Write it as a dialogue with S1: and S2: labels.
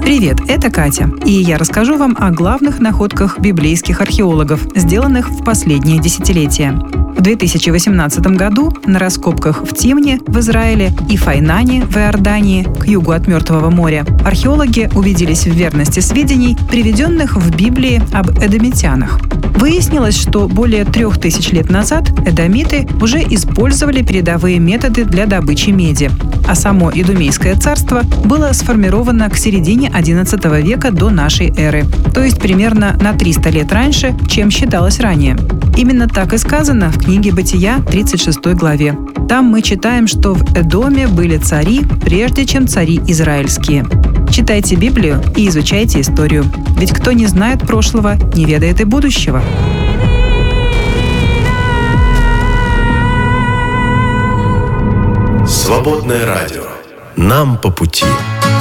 S1: Привет, это Катя, и я расскажу вам о главных находках библейских археологов, сделанных в последние десятилетия. В 2018 году на раскопках в Тимне в Израиле и Файнане в Иордании, к югу от Мертвого моря, археологи убедились в верности сведений, приведенных в Библии об эдомитянах. Выяснилось, что более 3000 лет назад эдомиты уже использовали передовые методы для добычи меди, а само Идумейское царство было сформировано к середине XI века до нашей эры, то есть примерно на 300 лет раньше, чем считалось ранее. Именно так и сказано в книге «Бытия» 36 главе. Там мы читаем, что в Эдоме были цари, прежде чем цари израильские. Читайте Библию и изучайте историю. Ведь кто не знает прошлого, не ведает и будущего.
S2: Свободное радио. Нам по пути.